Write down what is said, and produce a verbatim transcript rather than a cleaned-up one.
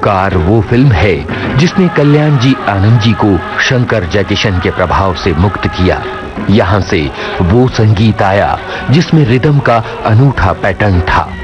Car वो film है जिसने कल्याण जी आनंद जी को शंकर जयकिशन के प्रभाव से मुक्त किया। यहाँ से वो संगीत आया जिसमें रिदम का अनूठा पैटर्न था।